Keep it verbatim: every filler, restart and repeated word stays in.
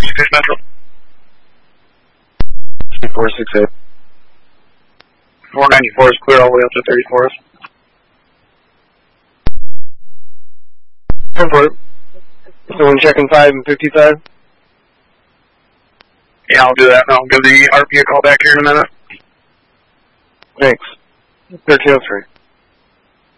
six eight Metro. four six eight. four ninety-four is clear all the way up to thirty-fourth. ten four. Someone checking five and fifty-five? Yeah, I'll do that. I'll give the R P a call back here in a minute. Thanks. thirteen oh three.